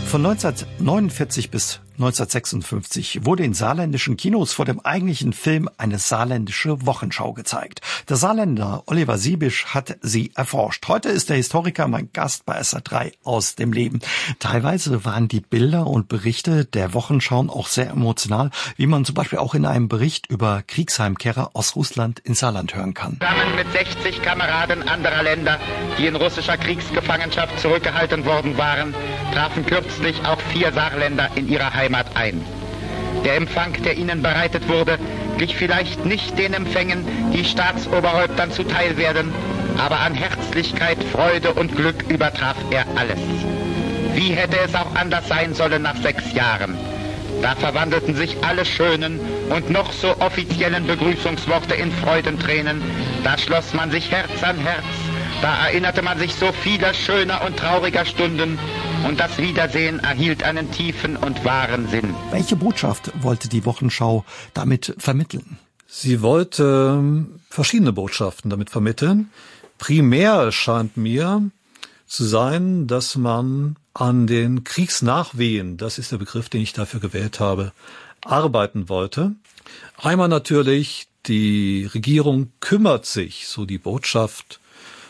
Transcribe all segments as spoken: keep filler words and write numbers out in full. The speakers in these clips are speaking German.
Von neunzehnhundertneunundvierzig bis neunzehnhundertsechsundfünfzig wurde in saarländischen Kinos vor dem eigentlichen Film eine saarländische Wochenschau gezeigt. Der Saarländer Oliver Siebisch hat sie erforscht. Heute ist der Historiker mein Gast bei S R drei aus dem Leben. Teilweise waren die Bilder und Berichte der Wochenschauen auch sehr emotional, wie man zum Beispiel auch in einem Bericht über Kriegsheimkehrer aus Russland ins Saarland hören kann. Zusammen mit sechzig Kameraden anderer Länder, die in russischer Kriegsgefangenschaft zurückgehalten worden waren, trafen kürzlich auch vier Saarländer in ihrer Heimat ein. Der Empfang, der ihnen bereitet wurde, glich vielleicht nicht den Empfängen, die Staatsoberhäuptern zuteil werden, aber an Herzlichkeit, Freude und Glück übertraf er alles. Wie hätte es auch anders sein sollen nach sechs Jahren? Da verwandelten sich alle schönen und noch so offiziellen Begrüßungsworte in Freudentränen, da schloss man sich Herz an Herz, da erinnerte man sich so vieler schöner und trauriger Stunden, und das Wiedersehen erhielt einen tiefen und wahren Sinn. Welche Botschaft wollte die Wochenschau damit vermitteln? Sie wollte verschiedene Botschaften damit vermitteln. Primär scheint mir zu sein, dass man an den Kriegsnachwehen, das ist der Begriff, den ich dafür gewählt habe, arbeiten wollte. Einmal natürlich, die Regierung kümmert sich, so die Botschaft,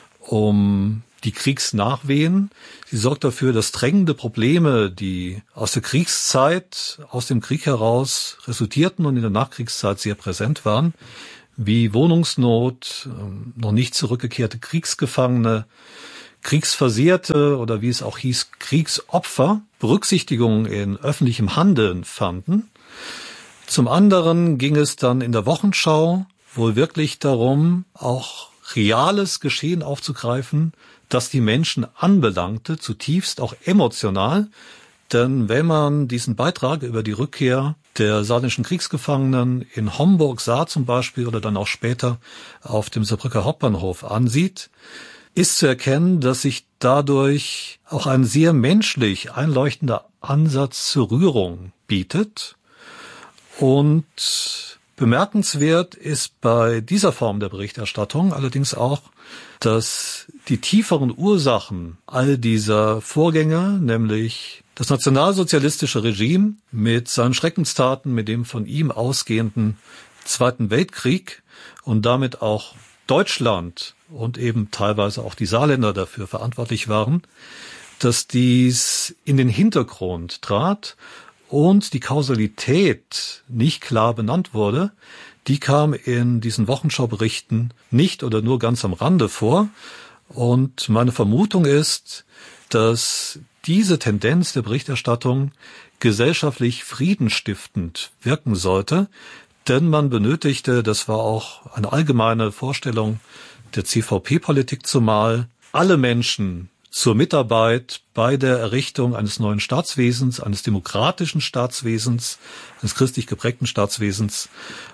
um die Kriegsnachwehen. Sie sorgt dafür, dass drängende Probleme, die aus der Kriegszeit, aus dem Krieg heraus resultierten und in der Nachkriegszeit sehr präsent waren, wie Wohnungsnot, noch nicht zurückgekehrte Kriegsgefangene, Kriegsversehrte oder wie es auch hieß, Kriegsopfer, Berücksichtigung in öffentlichem Handeln fanden. Zum anderen ging es dann in der Wochenschau wohl wirklich darum, auch reales Geschehen aufzugreifen, das die Menschen anbelangte, zutiefst auch emotional. Denn wenn man diesen Beitrag über die Rückkehr der saarländischen Kriegsgefangenen in Homburg sah zum Beispiel oder dann auch später auf dem Saarbrücker Hauptbahnhof ansieht, ist zu erkennen, dass sich dadurch auch ein sehr menschlich einleuchtender Ansatz zur Rührung bietet. Und bemerkenswert ist bei dieser Form der Berichterstattung allerdings auch, dass die tieferen Ursachen all dieser Vorgänge, nämlich das nationalsozialistische Regime mit seinen Schreckenstaten, mit dem von ihm ausgehenden Zweiten Weltkrieg und damit auch Deutschland und eben teilweise auch die Saarländer dafür verantwortlich waren, dass dies in den Hintergrund trat und die Kausalität nicht klar benannt wurde, die kam in diesen Wochenschauberichten nicht oder nur ganz am Rande vor. Und meine Vermutung ist, dass diese Tendenz der Berichterstattung gesellschaftlich friedenstiftend wirken sollte, denn man benötigte, das war auch eine allgemeine Vorstellung der C V P-Politik zumal, alle Menschen zur Mitarbeit bei der Errichtung eines neuen Staatswesens, eines demokratischen Staatswesens, eines christlich geprägten Staatswesens.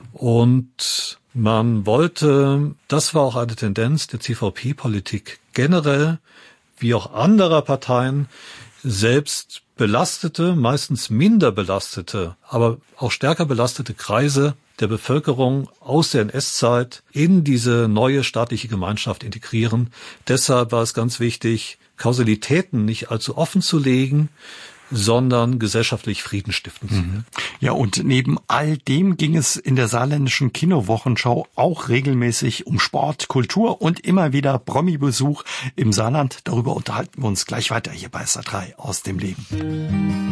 Und man wollte, das war auch eine Tendenz der C V P-Politik generell, wie auch anderer Parteien, selbst belastete, meistens minder belastete, aber auch stärker belastete Kreise der Bevölkerung aus der N S-Zeit in diese neue staatliche Gemeinschaft integrieren. Deshalb war es ganz wichtig, Kausalitäten nicht allzu offen zu legen, sondern gesellschaftlich friedenstiftend zu werden. Ja, und neben all dem ging es in der saarländischen Kinowochenschau auch regelmäßig um Sport, Kultur und immer wieder Promi-Besuch im Saarland. Darüber unterhalten wir uns gleich weiter hier bei S R drei aus dem Leben.